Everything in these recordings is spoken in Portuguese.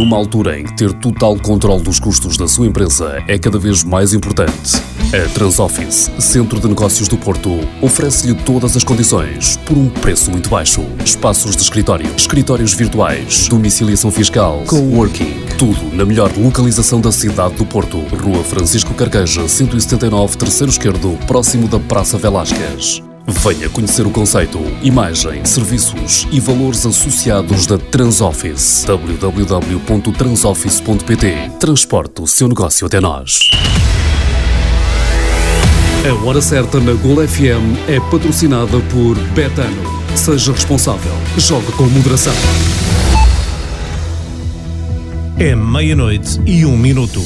Numa altura em que ter total controle dos custos da sua empresa é cada vez mais importante, a Transoffice, Centro de Negócios do Porto, oferece-lhe todas as condições por um preço muito baixo. Espaços de escritório, escritórios virtuais, domiciliação fiscal, coworking, tudo na melhor localização da cidade do Porto. Rua Francisco Carqueja, 179, terceiro esquerdo, próximo da Praça Velásquez. Venha conhecer o conceito, imagem, serviços e valores associados da Transoffice. www.transoffice.pt. Transporte o seu negócio até nós. A Hora Certa na Gol FM é patrocinada por Betano. Seja responsável. Jogue com moderação. É 00:01.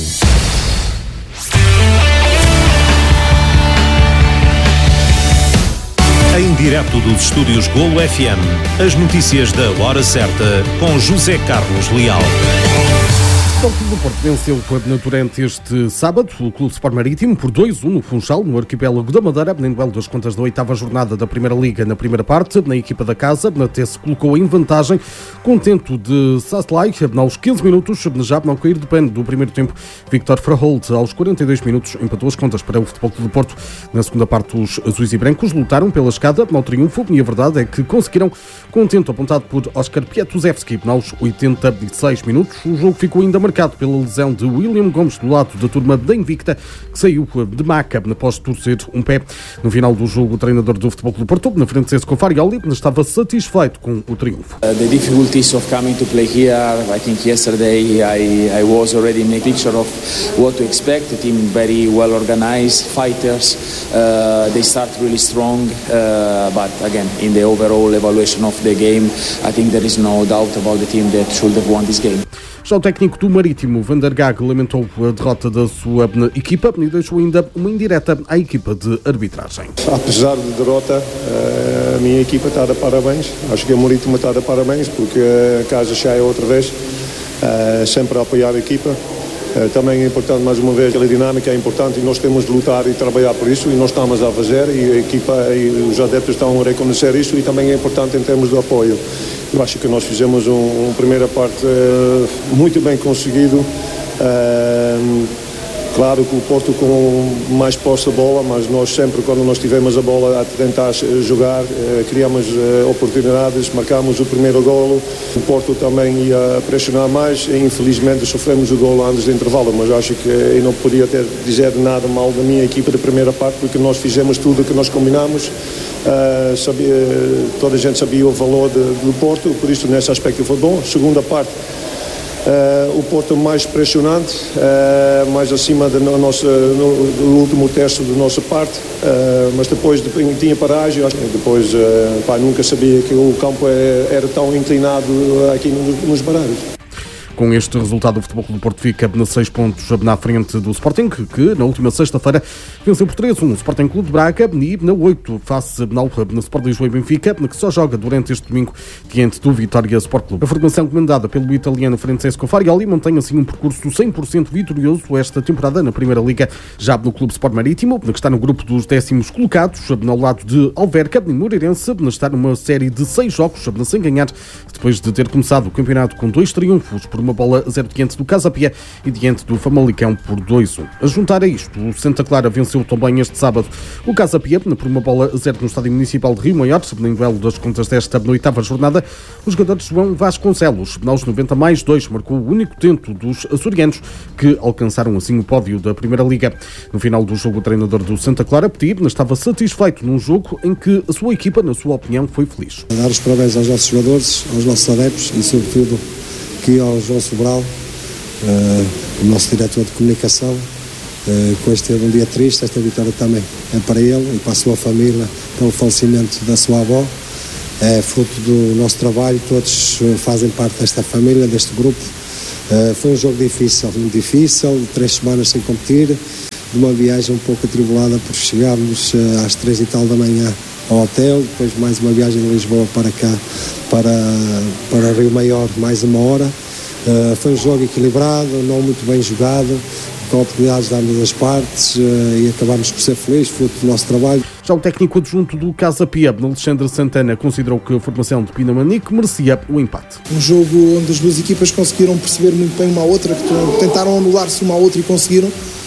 Em direto dos estúdios Gol FM, as notícias da Hora Certa com José Carlos Leal. O Clube do Porto venceu durante este sábado o Clube Sport Marítimo por 2-1 no Funchal, no arquipélago da Madeira, em duelo das contas da 8ª jornada da Primeira Liga na primeira parte. Na equipa da casa, até se colocou em vantagem com o tento de Saslai aos 15 minutos, já não cair de pé do primeiro tempo. Victor Fraholt, aos 42 minutos, empatou as contas para o Futebol Clube do Porto. Na segunda parte, os azuis e brancos lutaram pela escada ao triunfo e a verdade é que conseguiram, com o tento apontado por Oskar Pietuzewski aos 86 minutos. O jogo ficou ainda marcado pela lesão de William Gomes do lado da turma da Invicta, que saiu de maca após torcer um pé. No final do jogo, o treinador do Futebol Clube do Porto, na frente de Cesco Farioli, estava satisfeito com o triunfo. The difficulties of coming to play here, I think yesterday I was already making a picture of what to expect. The team very well organized, fighters, they start really strong, but again, in the overall evaluation of the game, I think there is no doubt about the team that should have won this game. Já o técnico do Marítimo, Van der Gaag, lamentou a derrota da sua equipa e deixou ainda uma indireta à equipa de arbitragem. Apesar da derrota, a minha equipa está de parabéns. Acho que o Marítimo está de parabéns porque a casa cheia outra vez, sempre a apoiar a equipa. Também é importante, mais uma vez, a dinâmica é importante e nós temos de lutar e trabalhar por isso e nós estamos a fazer e a equipa e os adeptos estão a reconhecer isso e também é importante em termos de apoio. Eu acho que nós fizemos uma primeira parte muito bem conseguido. Claro que o Porto com mais posse de bola, mas nós sempre, quando nós tivemos a bola a tentar jogar, criamos oportunidades, marcámos o primeiro golo. O Porto também ia pressionar mais e infelizmente sofremos o golo antes do intervalo, mas acho que eu não podia dizer nada mal da minha equipa da primeira parte, porque nós fizemos tudo o que nós combinamos. Toda a gente sabia o valor do Porto, por isso nesse aspecto foi bom. Segunda parte, o Porto mais pressionante, mais acima do último terço da nossa parte, mas depois tinha paragem. Depois nunca sabia que o campo era tão inclinado aqui nos baralhos. Com este resultado, o Futebol Clube do Porto fica a 6 pontos na frente do Sporting, que na última sexta-feira venceu por 3-1 o Sporting Clube de Braga e na 8 face na Sport Lisboa e Benfica, que só joga durante este domingo diante do Vitória Sport Clube. A formação comandada pelo italiano Francesco Farioli mantém assim um percurso 100% vitorioso esta temporada na Primeira Liga, já no Clube Sport Marítimo, que está no grupo dos 10º colocados, ao lado de Alverca e Moreirense, está numa série de 6 jogos sem ganhar, depois de ter começado o campeonato com 2 triunfos por uma bola a 0 diante do Casa Pia e diante do Famalicão por 2-1. A juntar a isto, o Santa Clara venceu também este sábado o Casa Pia por uma bola a 0 no Estádio Municipal de Rio Maior, em duelo das contas desta 8ª jornada. Os jogadores João Vasconcelos, aos 90+2, marcou o único tento dos açorianos, que alcançaram assim o pódio da Primeira Liga. No final do jogo, o treinador do Santa Clara, Petit, estava satisfeito num jogo em que a sua equipa, na sua opinião, foi feliz. Dar os parabéns aos nossos jogadores, aos nossos adeptos e, sobretudo, aqui ao João Sobral, o nosso diretor de comunicação, com este um dia triste. Esta vitória também é para ele e para a sua família, pelo falecimento da sua avó. É fruto do nosso trabalho, todos fazem parte desta família, deste grupo. Foi um jogo difícil, 3 semanas sem competir, de uma viagem um pouco atribulada por chegarmos às 3 e tal da manhã ao hotel, depois mais uma viagem de Lisboa para cá, para Rio Maior, mais uma hora. Foi um jogo equilibrado, não muito bem jogado, com oportunidades de ambas as partes e acabámos por ser felizes, fruto do nosso trabalho. Já o técnico adjunto do Casa Pia, Alexandre Santana, considerou que a formação de Pinamanique merecia o empate. Um jogo onde as duas equipas conseguiram perceber muito bem uma à outra, que tentaram anular-se uma à outra e conseguiram.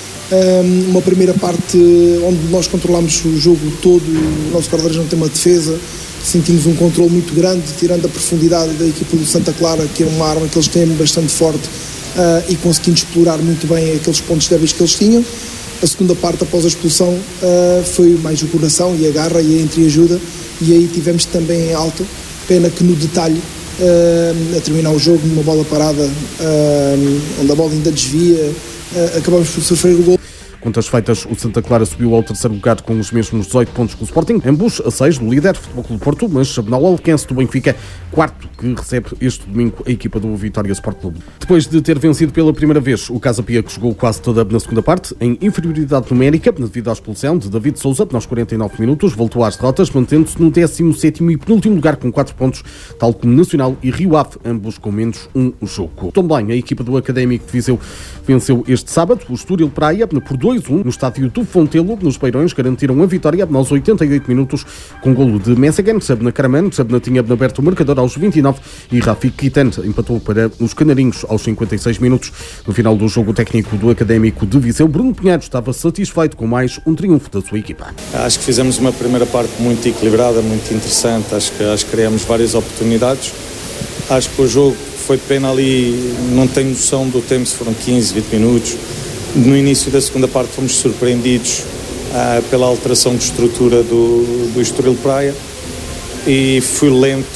Uma primeira parte onde nós controlámos o jogo todo, o nosso guarda-redes não tem uma defesa, sentimos um controle muito grande, tirando a profundidade da equipa do Santa Clara, que é uma arma que eles têm bastante forte, e conseguindo explorar muito bem aqueles pontos débeis que eles tinham. A segunda parte, após a expulsão, foi mais o coração e a garra e a entreajuda, e aí tivemos também em alto, pena que no detalhe, a terminar o jogo numa bola parada, onde a bola ainda desvia, acabamos por sofrer o gol. Contas feitas, o Santa Clara subiu ao terceiro lugar com os mesmos 18 pontos que o Sporting, ambos a 6 do líder, Futebol Clube do Porto, mas no alcance do Benfica, quarto, que recebe este domingo a equipa do Vitória Sport Clube. Depois de ter vencido pela primeira vez, o Casa Pia, que jogou quase toda na segunda parte, em inferioridade numérica, devido à expulsão de David Sousa, aos 49 minutos, voltou às derrotas, mantendo-se no 17º e penúltimo lugar com 4 pontos, tal como Nacional e Rio Ave, ambos com menos um jogo. Também a equipa do Académico de Viseu venceu este sábado o Estoril Praia por 2-1 no estádio do Fontelo. Nos Beirões garantiram a vitória aos 88 minutos com golo de Messagan, Sabna Karaman, Sabna tinha aberto o marcador aos 29 e Rafik Kitan empatou para os Canarinhos aos 56 minutos. No final do jogo, o técnico do Académico de Viseu, Bruno Pinheiro, estava satisfeito com mais um triunfo da sua equipa. Acho que fizemos uma primeira parte muito equilibrada, muito interessante, acho que criamos várias oportunidades. Acho que o jogo foi de pena ali, não tenho noção do tempo, se foram 15, 20 minutos. No início da segunda parte fomos surpreendidos pela alteração de estrutura do Estoril Praia e fui lento,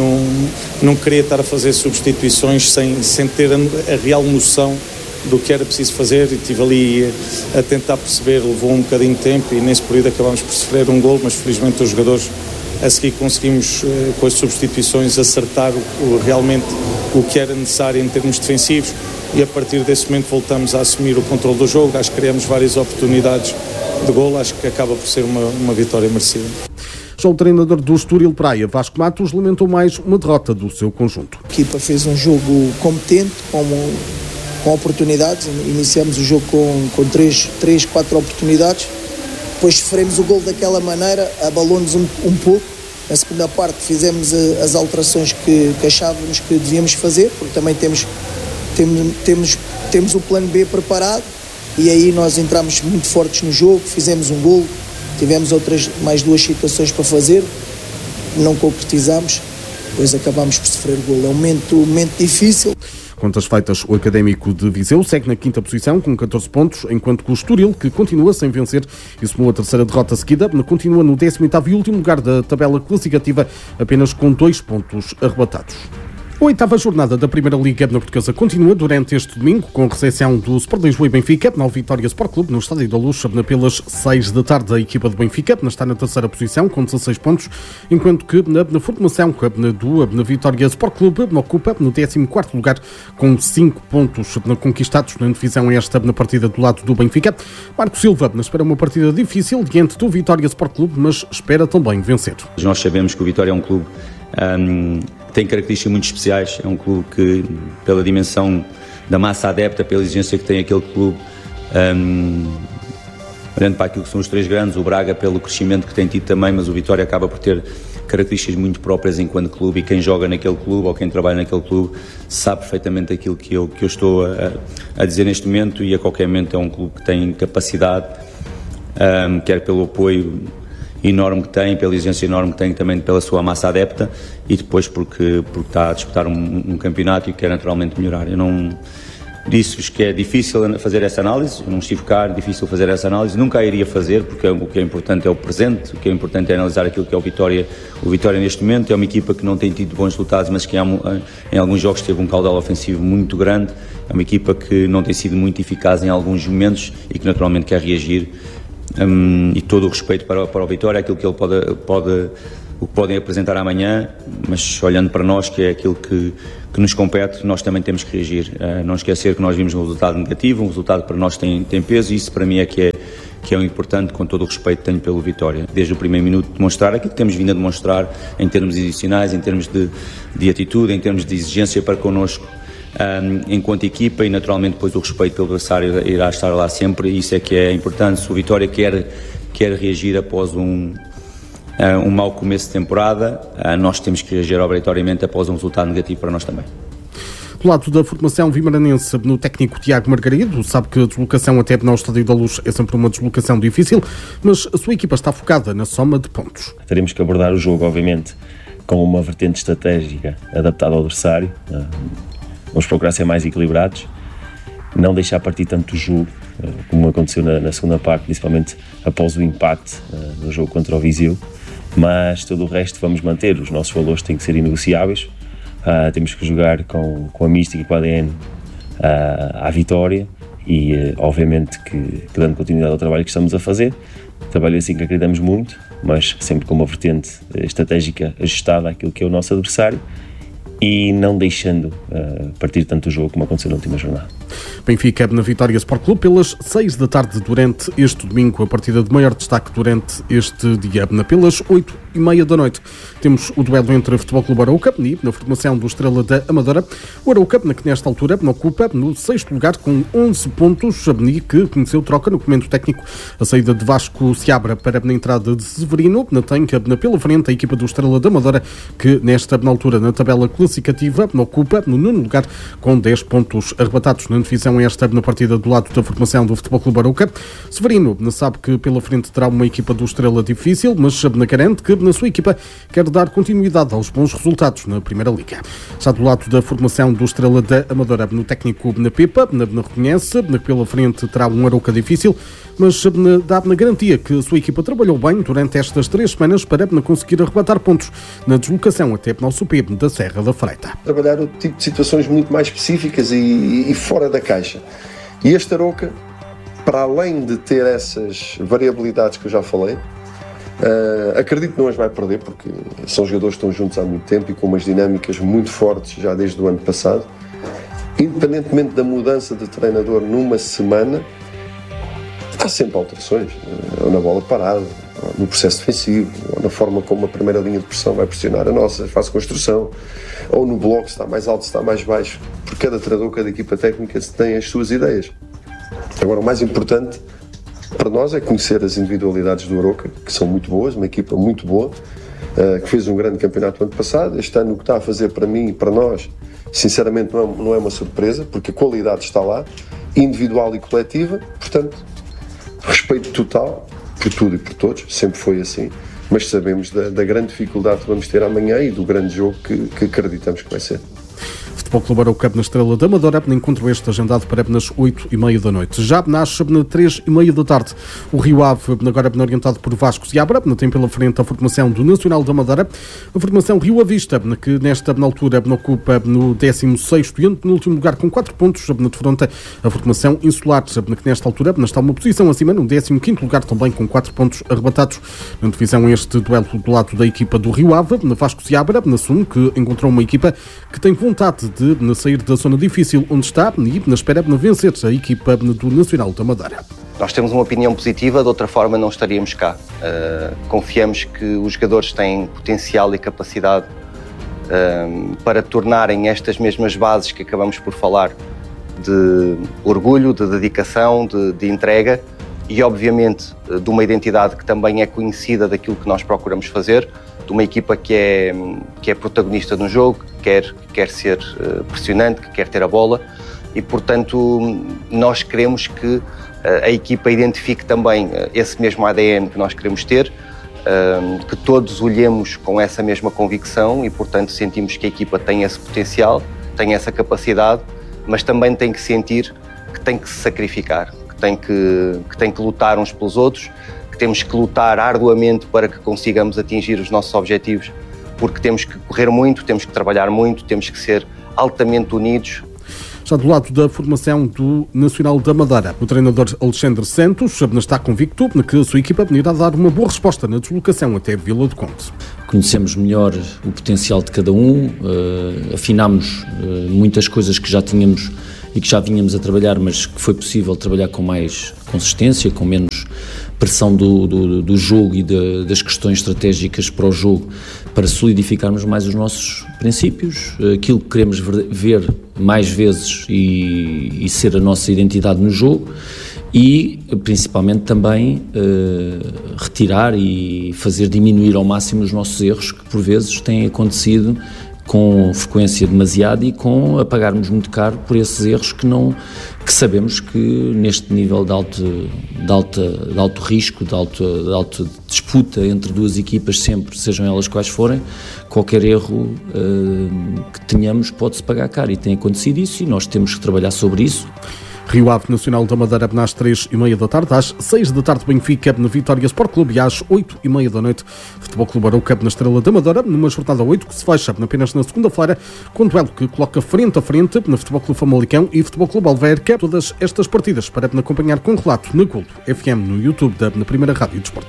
não queria estar a fazer substituições sem ter a real noção do que era preciso fazer, e estive ali a tentar perceber, levou um bocadinho de tempo e nesse período acabámos por sofrer um gol, mas felizmente os jogadores a seguir conseguimos com as substituições acertar realmente o que era necessário em termos defensivos, e a partir desse momento voltamos a assumir o controle do jogo. Acho que criamos várias oportunidades de golo, acho que acaba por ser uma vitória merecida. Já o treinador do Estoril Praia, Vasco Matos, lamentou mais uma derrota do seu conjunto. A equipa fez um jogo competente, com oportunidades. Iniciamos o jogo com 3, 4 oportunidades. Depois sofremos o gol daquela maneira, abalou-nos um pouco. Na segunda parte fizemos as alterações que achávamos que devíamos fazer, porque também temos o plano B preparado, e aí nós entramos muito fortes no jogo, fizemos um gol, tivemos mais 2 situações para fazer, não concretizamos, depois acabámos por sofrer o gol. É um momento difícil. Contas feitas, o Académico de Viseu segue na 5ª posição com 14 pontos, enquanto que o Estoril, que continua sem vencer e somou a terceira derrota seguida, continua no 18º e último lugar da tabela classificativa, apenas com 2 pontos arrebatados. A 8ª jornada da Primeira Liga na Portuguesa continua durante este domingo, com a recepção do Sport Lisboa e Benfica, no Vitória Sport Clube, no Estádio da Luz, pelas 6 da tarde. A equipa do Benfica está na terceira posição, com 16 pontos, enquanto que na formação na Vitória Sport Clube ocupa no 14º lugar, com 5 pontos conquistados na divisão na partida do lado do Benfica. Marco Silva espera uma partida difícil diante do Vitória Sport Clube, mas espera também vencer. Nós sabemos que o Vitória é um clube tem características muito especiais, é um clube que, pela dimensão da massa adepta, pela exigência que tem aquele clube, olhando para aquilo que são os 3 grandes, o Braga pelo crescimento que tem tido também, mas o Vitória acaba por ter características muito próprias enquanto clube, e quem joga naquele clube ou quem trabalha naquele clube sabe perfeitamente aquilo que eu estou a dizer neste momento, e a qualquer momento é um clube que tem capacidade, quer pelo apoio enorme que tem, pela exigência enorme que tem também pela sua massa adepta, e depois porque está a disputar um campeonato e quer naturalmente melhorar. Eu não disse-vos que é difícil fazer essa análise, eu não estive cá, é difícil fazer essa análise, nunca a iria fazer, porque o que é importante é o presente, o que é importante é analisar aquilo que é o Vitória. O Vitória neste momento é uma equipa que não tem tido bons resultados, mas que em alguns jogos teve um caudal ofensivo muito grande, é uma equipa que não tem sido muito eficaz em alguns momentos e que naturalmente quer reagir. E todo o respeito para o Vitória, aquilo que ele o que podem apresentar amanhã, mas olhando para nós, que é aquilo que nos compete, nós também temos que reagir. Não esquecer que nós vimos um resultado negativo, um resultado que para nós tem peso, e isso para mim é que é o importante, com todo o respeito que tenho pelo Vitória. Desde o primeiro minuto demonstrar aquilo que temos vindo a demonstrar em termos adicionais, em termos de atitude, em termos de exigência para connosco, enquanto equipa, e naturalmente depois o respeito pelo adversário irá estar lá sempre, e isso é que é importante. Se o Vitória quer reagir após um mau começo de temporada, nós temos que reagir obrigatoriamente após um resultado negativo para nós também. Do lado da formação vimaranense, no técnico Tiago Margarido, sabe que a deslocação até ao Estádio da Luz é sempre uma deslocação difícil, mas a sua equipa está focada na soma de pontos. Teremos que abordar o jogo, obviamente, com uma vertente estratégica adaptada ao adversário. Vamos procurar ser mais equilibrados, não deixar partir tanto o jogo, como aconteceu na segunda parte, principalmente após o empate no jogo contra o Viseu, mas todo o resto vamos manter. Os nossos valores têm que ser inegociáveis. Temos que jogar com a mística e com a ADN à vitória e obviamente que dando continuidade ao trabalho que estamos a fazer, trabalho assim que acreditamos muito, mas sempre com uma vertente estratégica ajustada àquilo que é o nosso adversário e não deixando partir tanto o jogo como aconteceu na última jornada. Benfica na Vitória Sport Clube pelas 6 da tarde durante este domingo, a partida de maior destaque durante este dia. Pelas 8h30 da noite temos o duelo entre Futebol Clube Arouca e na formação do Estrela da Amadora. O Arouca, que nesta altura ocupa no 6º lugar com 11 pontos, que conheceu troca no comando técnico a saída de Vasco Seabra para a entrada de Severino. Tem pela frente a equipa do Estrela da Amadora, que nesta altura na tabela classificativa ocupa no 9º lugar com 10 pontos arrebatados. Na divisão esta na partida do lado da formação do Futebol Clube Arouca, Severino sabe que pela frente terá uma equipa do Estrela difícil, mas garante que na sua equipa quer dar continuidade aos bons resultados na Primeira Liga. Já do lado da formação do Estrela da Amadora, no técnico na Pepa, reconhece que pela frente terá um Arouca difícil, mas dá na garantia que a sua equipa trabalhou bem durante estas 3 semanas para conseguir arrebatar pontos na deslocação até ao Supé da Serra da Freita. Trabalhar outro tipo de situações muito mais específicas e fora da caixa. E este Arouca, para além de ter essas variabilidades que eu já falei, acredito que não as vai perder, porque são jogadores que estão juntos há muito tempo e com umas dinâmicas muito fortes já desde o ano passado. Independentemente da mudança de treinador numa semana, há sempre alterações, ou na bola parada, ou no processo defensivo, ou na forma como a primeira linha de pressão vai pressionar a nossa fase de construção, ou no bloco, se está mais alto, se está mais baixo, porque cada treinador, cada equipa técnica tem as suas ideias. Agora, o mais importante para nós é conhecer as individualidades do Arouca, que são muito boas, uma equipa muito boa, que fez um grande campeonato ano passado. Este ano o que está a fazer para mim e para nós, sinceramente não é uma surpresa, porque a qualidade está lá, individual e coletiva, portanto, respeito total por tudo e por todos, sempre foi assim, mas sabemos da grande dificuldade que vamos ter amanhã e do grande jogo que acreditamos que vai ser. Futebol Clube Arouca na Estrela da Amadora, encontro este agendado para nas 8h30 da noite. Já nasce na 3h30 da tarde o Rio Ave, agora orientado por Vasco Seabra, tem pela frente a formação do Nacional da Amadora, a formação Rio Avista, que nesta altura ocupa no 16º e no último lugar com 4 pontos, defronta a formação Insular, que nesta altura está uma posição acima, no 15º lugar também com 4 pontos arrebatados. Na divisão este duelo do lado da equipa do Rio Ave, Vasco Seabra, assume que encontrou uma equipa que tem vontade de sair da zona difícil onde está e na espera de vencer a equipa do Nacional da Amadora. Nós temos uma opinião positiva, de outra forma não estaríamos cá. Confiamos que os jogadores têm potencial e capacidade para tornarem estas mesmas bases que acabamos por falar de orgulho, de dedicação, de entrega e obviamente de uma identidade que também é conhecida daquilo que nós procuramos fazer, de uma equipa que é protagonista no jogo, que quer ser pressionante, que quer ter a bola e, portanto, nós queremos que a equipa identifique também esse mesmo ADN que nós queremos ter, que todos olhemos com essa mesma convicção e, portanto, sentimos que a equipa tem esse potencial, tem essa capacidade, mas também tem que sentir que tem que se sacrificar, que tem que lutar uns pelos outros, que temos que lutar arduamente para que consigamos atingir os nossos objetivos, porque temos que correr muito, temos que trabalhar muito, temos que ser altamente unidos. Já do lado da formação do Nacional da Amadora, o treinador Alexandre Santos está convicto que a sua equipa irá dar uma boa resposta na deslocação até Vila do Conde. Conhecemos melhor o potencial de cada um, afinámos muitas coisas que já tínhamos e que já vínhamos a trabalhar, mas que foi possível trabalhar com mais consistência, com menos pressão do jogo e das questões estratégicas para o jogo, para solidificarmos mais os nossos princípios, aquilo que queremos ver mais vezes e ser a nossa identidade no jogo, e principalmente também retirar e fazer diminuir ao máximo os nossos erros, que por vezes têm acontecido com frequência demasiada e com a pagarmos muito caro por esses erros que sabemos que neste nível de alto risco, de alta disputa entre duas equipas, sempre, sejam elas quais forem, qualquer erro que tenhamos pode-se pagar caro, e tem acontecido isso, e nós temos que trabalhar sobre isso. Rio Ave Nacional da Madeira às 3h30 da tarde, às 6 da tarde Benfica na Vitória Sport Clube, e às 8h30 da noite Futebol Clube Arouca na Estrela da Amadora, numa jornada 8 que se fecha apenas na segunda-feira, com um duelo que coloca frente a frente na Futebol Clube Famalicão e Futebol Clube Alverca. Todas estas partidas para acompanhar com relato na Gold FM no YouTube na primeira rádio de desporto.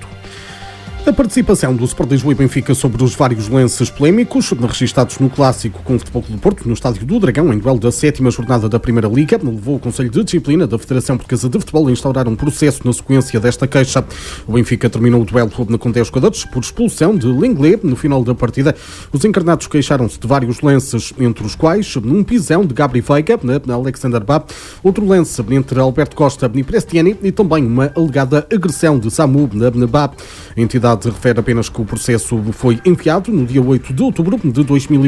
A participação do Sport Lisboa e Benfica sobre os vários lances polémicos registados no clássico com o Futebol Clube do Porto no Estádio do Dragão, em duelo da 7ª jornada da Primeira Liga, levou o Conselho de Disciplina da Federação Portuguesa de Futebol a instaurar um processo na sequência desta queixa. O Benfica terminou o duelo com 10 jogadores por expulsão de Lenglet. No final da partida, os encarnados queixaram-se de vários lances, entre os quais um pisão de Gabri Veiga na Alexander Bá, outro lance entre Alberto Costa e Prestiani, e também uma alegada agressão de Samu na Bá. A entidade refere apenas que o processo foi enviado no dia 8 de outubro de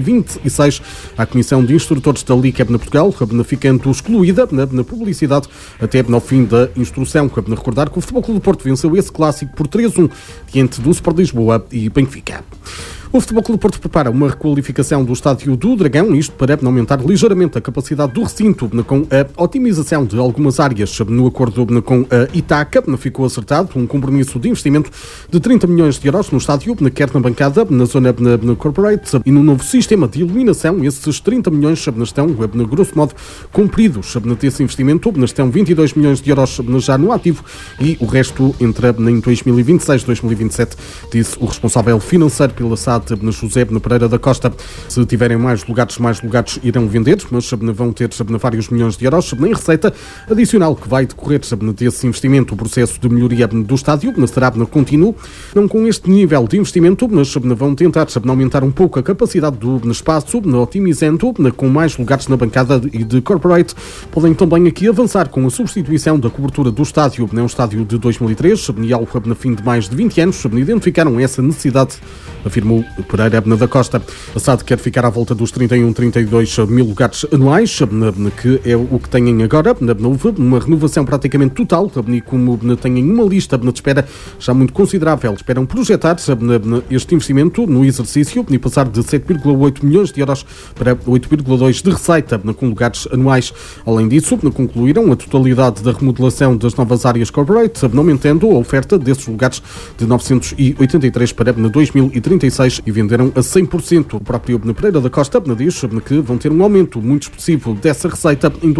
2026 à Comissão de Instrutores da Liga na Portugal, ficando excluída na publicidade até ao fim da instrução. Cabe recordar que o Futebol Clube do Porto venceu esse clássico por 3-1 diante do Sport Lisboa e Benfica. O Futebol Clube do Porto prepara uma requalificação do Estádio do Dragão, isto para aumentar ligeiramente a capacidade do recinto, com a otimização de algumas áreas. No acordo com a Itaca, ficou acertado um compromisso de investimento de 30 milhões de euros no estádio, quer na bancada, na zona na corporate e no novo sistema de iluminação. Esses 30 milhões estão, grosso modo, cumpridos nesse investimento. Estão 22 milhões de euros já no ativo, e o resto entra em 2026-2027, disse o responsável financeiro pela SAD, José Pereira da Costa. Se tiverem mais lugares irão vender, mas vão ter vários milhões de euros em receita adicional que vai decorrer desse investimento. O processo de melhoria do estádio será contínuo, não com este nível de investimento, mas vão tentar aumentar um pouco a capacidade do espaço, otimizando com mais lugares na bancada e de corporate. Podem também aqui avançar com a substituição da cobertura do estádio. É um estádio de 2003 e ao fim de mais de 20 anos identificaram essa necessidade, afirmou Pereira da Costa. A SAD quer ficar à volta dos 32 mil lugares anuais, que é o que têm agora. Houve uma renovação praticamente total, e como têm uma lista de espera já muito considerável, esperam projetar este investimento no exercício e passar de 7,8 milhões de euros para 8,2 de receita, com lugares anuais. Além disso, concluíram a totalidade da remodelação das novas áreas corporate, aumentando a oferta desses lugares de 983 para 2036 e venderam a 100%. O próprio Pereira da Costa diz que vão ter um aumento muito expressivo dessa receita em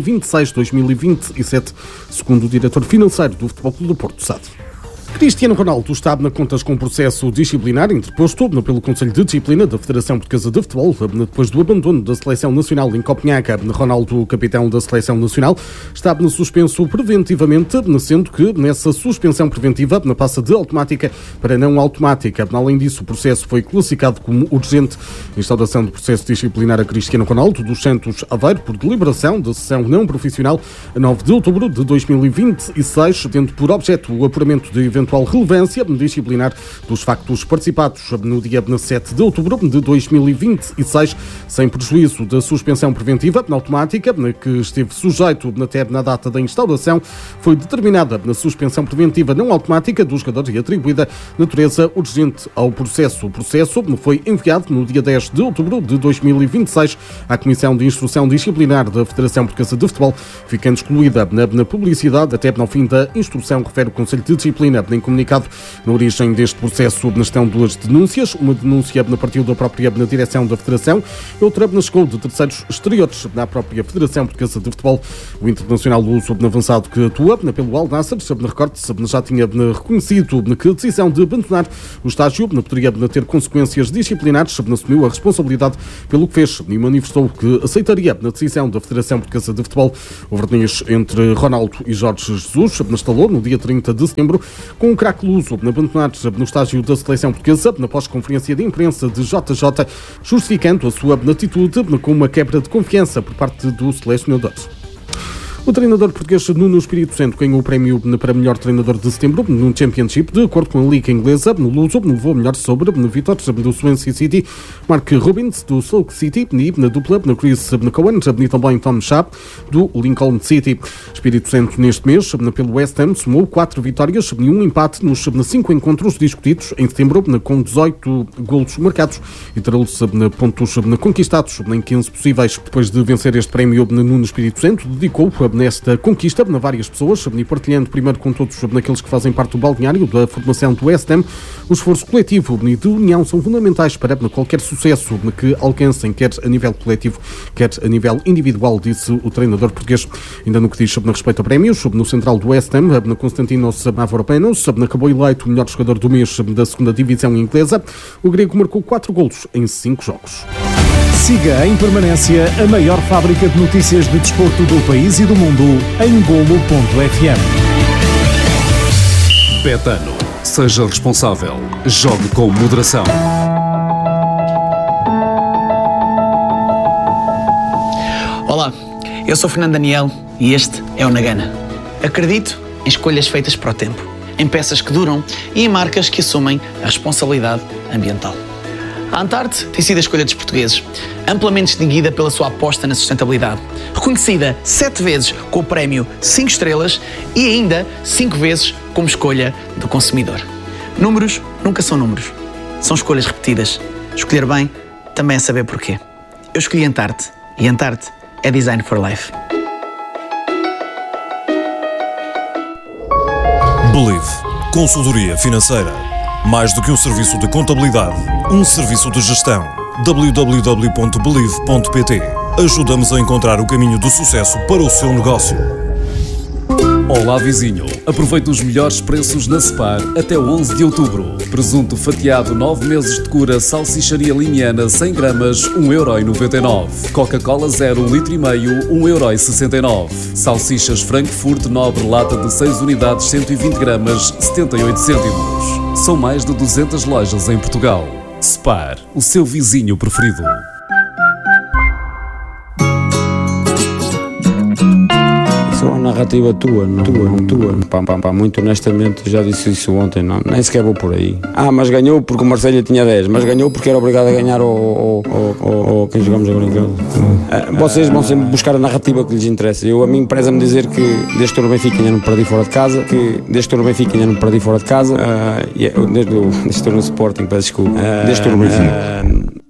2026-2027, segundo o diretor financeiro do Futebol Clube do Porto, SAD. Cristiano Ronaldo está na contas com um processo disciplinar interposto pelo Conselho de Disciplina da Federação Portuguesa de Futebol depois do abandono da Seleção Nacional em Copenhaga. Ronaldo, capitão da Seleção Nacional, está suspenso preventivamente, sendo que nessa suspensão preventiva passa de automática para não automática. Além disso, o processo foi classificado como urgente. A instauração do processo disciplinar a Cristiano Ronaldo dos Santos Aveiro por deliberação da sessão não profissional a 9 de outubro de 2026, tendo por objeto o apuramento de eventual relevância disciplinar dos factos participados no dia 7 de outubro de 2026, sem prejuízo da suspensão preventiva automática, que esteve sujeito até na data da instauração. Foi determinada na suspensão preventiva não automática do jogador e atribuída natureza urgente ao processo. O processo foi enviado no dia 10 de outubro de 2026 à Comissão de Instrução Disciplinar da Federação Portuguesa de Futebol, ficando excluída na publicidade até ao fim da instrução, refere o Conselho de Disciplina. Em comunicado, na origem deste processo estão duas denúncias. Uma denúncia partiu da própria direção da Federação, outra chegou de terceiros exteriores da própria Federação Portuguesa de Futebol. O internacional luso avançado que atua pelo Al Nassr, recorde-se, já tinha reconhecido que a decisão de abandonar o estágio poderia ter consequências disciplinares, assumiu a responsabilidade pelo que fez e manifestou que aceitaria a decisão da Federação Portuguesa de Futebol. O verniz entre Ronaldo e Jorge Jesus instalou no dia 30 de setembro, com o craque luso a abandonar no estágio da seleção portuguesa, na pós-conferência de imprensa de JJ, justificando a sua atitude com uma quebra de confiança por parte do selecionador. O treinador português Nuno Espírito Santo ganhou o prémio para melhor treinador de setembro no Championship, de acordo com a Liga Inglesa. No luso, levou melhor sobre vitórias do Swansea City, Mark Robbins do Stoke City, e na dupla Chris Cowan e também Tom Sharp do Lincoln City. Espírito Santo neste mês, pelo West Ham, somou 4 vitórias e um empate nos 5 encontros discutidos em setembro, com 18 golos marcados e 13 pontos conquistados em 15 possíveis. Depois de vencer este prémio, Nuno Espírito Santo dedicou nesta conquista a várias pessoas, e partilhando primeiro com todos naqueles que fazem parte do balneário da formação do West Ham. O esforço coletivo e de união são fundamentais para qualquer sucesso que alcancem, quer a nível coletivo, quer a nível individual, disse o treinador português. Ainda no que diz a respeito a prémios, no central do West Ham, Konstantinos Mavropanos acabou eleito o melhor jogador do mês da segunda divisão inglesa. O grego marcou 4 golos em 5 jogos. Siga em permanência a maior fábrica de notícias de desporto do país e do mundo em Golo.fm. Betano. Seja responsável. Jogue com moderação. Olá, eu sou Fernando Daniel e este é o Nagana. Acredito em escolhas feitas para o tempo, em peças que duram e em marcas que assumem a responsabilidade ambiental. A Antarte tem sido a escolha dos portugueses, amplamente distinguida pela sua aposta na sustentabilidade, reconhecida 7 vezes com o prémio 5 estrelas e ainda 5 vezes como escolha do consumidor. Números nunca são números, são escolhas repetidas. Escolher bem também é saber porquê. Eu escolhi Antarte e Antarte é Design for Life. Believe. Consultoria financeira. Mais do que um serviço de contabilidade, um serviço de gestão. www.believe.pt. Ajudamos a encontrar o caminho do sucesso para o seu negócio. Olá vizinho, aproveite os melhores preços na Spar até 11 de outubro. Presunto fatiado 9 meses de cura, salsicharia limiana 100 gramas, 1,99€. Coca-Cola 0, 1,5 litro, 1,69€. Salsichas Frankfurt Nobre, lata de 6 unidades, 120 gramas, 78 cêntimos. São mais de 200 lojas em Portugal. Spar, o seu vizinho preferido. A narrativa tua. Pá, muito honestamente, já disse isso ontem, não, nem sequer vou por aí. Mas ganhou porque o Marselha tinha 10, mas ganhou porque era obrigado a ganhar quem jogamos agora em casa. Vocês vão sempre buscar a narrativa que lhes interessa. A mim preza-me dizer que desde que estou no Benfica ainda não perdi fora de casa, desde que estou no Sporting, peço desculpa, desde que estou no Benfica.